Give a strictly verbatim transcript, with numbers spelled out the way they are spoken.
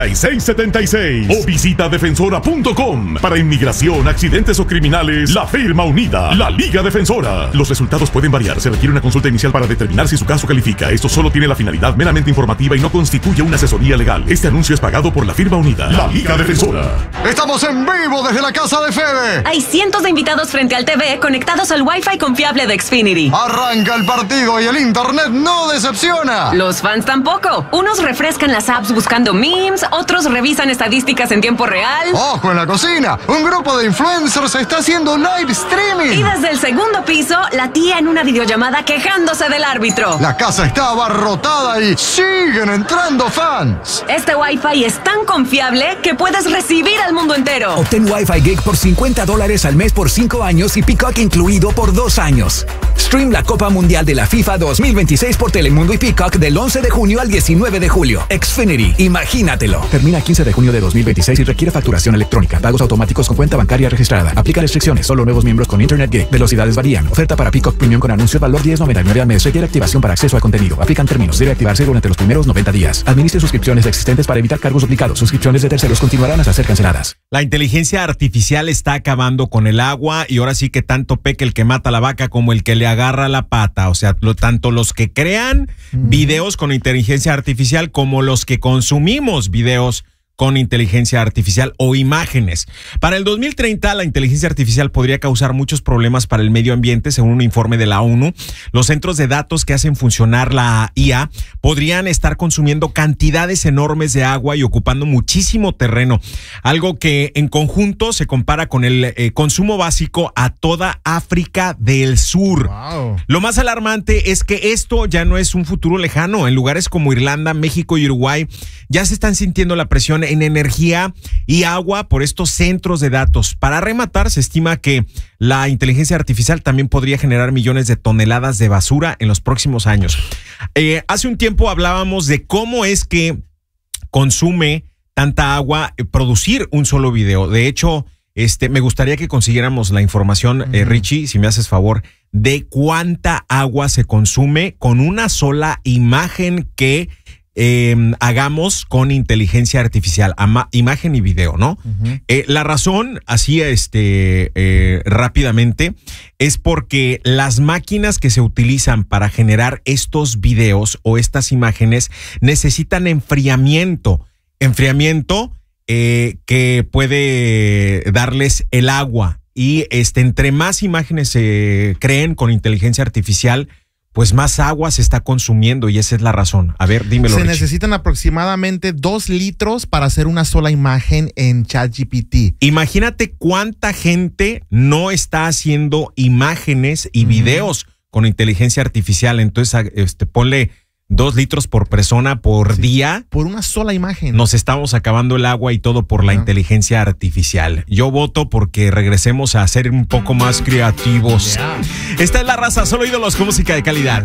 seis setenta y seis o visita defensora punto com. Para inmigración, accidentes o criminales, la firma unida, la Liga Defensora. Los resultados pueden variar. Se requiere una consulta inicial para determinar si su caso califica. Esto solo tiene la finalidad meramente informativa y no constituye una asesoría legal. Este anuncio es pagado por la firma unida, la Liga Defensora. Estamos en vivo desde la casa de Fede. Hay cientos de invitados frente al T V conectados al Wi-Fi confiable de Xfinity. Arranca el partido y el internet no decepciona. Los fans tampoco. Unos refrescan las apps buscando memes, otros revisan estadísticas en tiempo real. ¡Ojo en la cocina! Un grupo de influencers está haciendo live streaming. Y desde el segundo piso, la tía en una videollamada quejándose del árbitro. La casa está abarrotada y siguen entrando fans. Este Wi-Fi es tan confiable que puedes recibir al mundo entero. Obtén Wi-Fi Gig por cincuenta dólares al mes por cinco años y Peacock incluido por dos años. Stream la Copa Mundial de la FIFA dos mil veintiséis por Telemundo y Peacock del once de junio al diecinueve de julio. Xfinity, imagínatelo. Termina quince de junio de dos mil veintiséis y requiere facturación electrónica. Pagos automáticos con cuenta bancaria registrada. Aplica restricciones. Solo nuevos miembros con Internet Gig. Velocidades varían. Oferta para Peacock Premium con anuncio. Valor diez noventa y nueve al mes. Requiere activación para acceso al contenido. Aplican términos. Debe activarse durante los primeros noventa días. Administre suscripciones existentes para evitar cargos duplicados. Suscripciones de terceros continuarán hasta ser canceladas. La inteligencia artificial está acabando con el agua y ahora sí que tanto peca el que mata la vaca como el que le agarra la pata. O sea, lo, tanto los que crean mm. videos con inteligencia artificial como los que consumimos videos con inteligencia artificial o imágenes. Para el dos mil treinta, la inteligencia artificial podría causar muchos problemas para el medio ambiente, según un informe de la ONU. Los centros de datos que hacen funcionar la I A podrían estar consumiendo cantidades enormes de agua y ocupando muchísimo terreno, algo que en conjunto se compara con el eh, consumo básico a toda África del Sur. Wow. Lo más alarmante es que esto ya no es un futuro lejano. En lugares como Irlanda, México y Uruguay ya se están sintiendo la presión en energía y agua por estos centros de datos. Para rematar, se estima que la inteligencia artificial también podría generar millones de toneladas de basura en los próximos años. Eh, hace un tiempo hablábamos de cómo es que consume tanta agua eh, producir un solo video. De hecho, este, me gustaría que consiguiéramos la información, uh-huh. eh, Richie, si me haces favor, de cuánta agua se consume con una sola imagen que Eh, hagamos con inteligencia artificial, ama, imagen y video, ¿no? Uh-huh. Eh, la razón, así este eh, rápidamente, es porque las máquinas que se utilizan para generar estos videos o estas imágenes necesitan enfriamiento, enfriamiento eh, que puede darles el agua y este entre más imágenes se creen con inteligencia artificial, pues más agua se está consumiendo y esa es la razón. A ver, dímelo, Se Richie. necesitan aproximadamente dos litros para hacer una sola imagen en ChatGPT. Imagínate cuánta gente no está haciendo imágenes y videos uh-huh. con inteligencia artificial. Entonces, este, ponle dos litros por persona por sí, día. Por una sola imagen. Nos estamos acabando el agua y todo por la uh-huh. inteligencia artificial. Yo voto porque regresemos a ser un poco más creativos. Yeah. Esta es La Raza, solo ídolos con música de calidad.